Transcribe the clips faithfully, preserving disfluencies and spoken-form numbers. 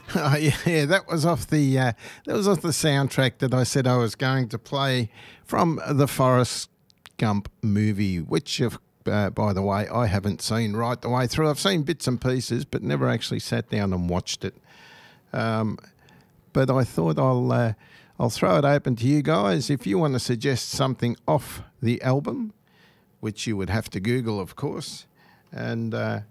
Oh, yeah, that was off the uh, that was off the soundtrack that I said I was going to play from the Forrest Gump movie, which, uh, by the way, I haven't seen right the way through. I've seen bits and pieces, but never actually sat down and watched it. Um, but I thought I'll uh, I'll throw it open to you guys if you want to suggest something off the album, which you would have to Google, of course, and. Uh,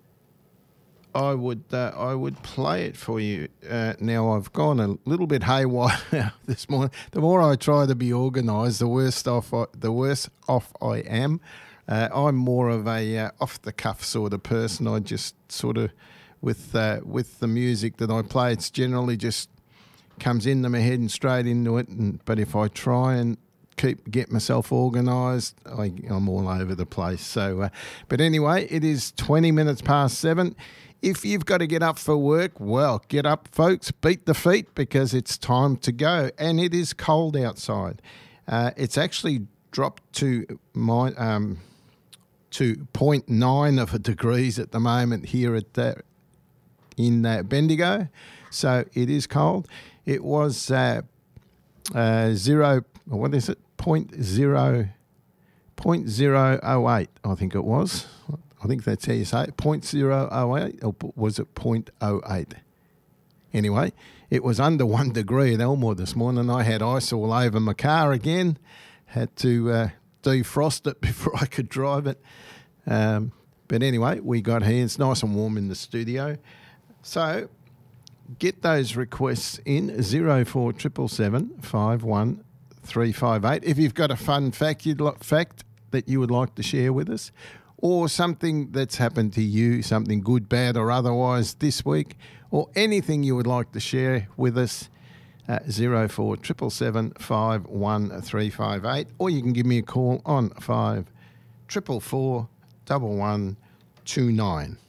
I would uh, I would play it for you. Uh, now, I've gone a little bit haywire this morning. The more I try to be organised, the worse off I, the worse off I am. Uh, I'm more of a uh, off the cuff sort of person. I just sort of with uh, with the music that I play, it's generally just comes into my head and straight into it. And, but if I try and keep get myself organised, I, I'm all over the place. So, uh, but anyway, it is twenty minutes past seven. If you've got to get up for work, well, get up, folks, beat the feet because it's time to go. And it is cold outside. Uh, it's actually dropped to my, um, to zero point nine of a degrees at the moment here at uh, in uh, Bendigo. So it is cold. It was uh, uh, zero, what is it, point zero, point zero oh eight, I think it was. I think that's how you say it, point zero oh eight, or was it point oh eight? Anyway, it was under one degree at Elmore this morning. I had ice all over my car again, had to uh, defrost it before I could drive it. Um, but anyway, we got here. It's nice and warm in the studio. So get those requests in, zero four seven seven seven five one three five eight. If you've got a fun fact, you'd like, fact that you would like to share with us, or something that's happened to you, something good, bad or otherwise this week, or anything you would like to share with us, uh, zero four seven seven seven five one three five eight, or you can give me a call on five four four four one one two nine.